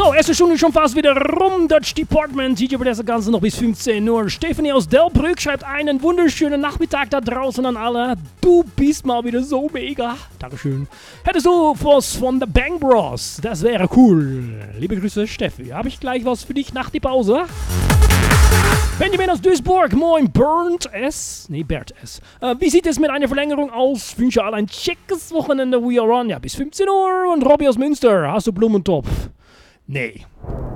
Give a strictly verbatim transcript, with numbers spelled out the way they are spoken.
So, erste Stunde schon fast wieder rum. Dutch Department. D J über das Ganze noch bis fünfzehn Uhr. Stephanie aus Delbrück schreibt einen wunderschönen Nachmittag da draußen an alle. Du bist mal wieder so mega. Dankeschön. Hättest du was von The Bang Bros? Das wäre cool. Liebe Grüße, Steffi. Habe ich gleich was für dich nach die Pause? Benjamin aus Duisburg, moin, Bernd S. Nee, Bert S. Äh, wie sieht es mit einer Verlängerung aus? Wünsche alle ein schickes Wochenende. We are on. Ja, bis fünfzehn Uhr. Und Robby aus Münster, hast du Blumentopf? Nee.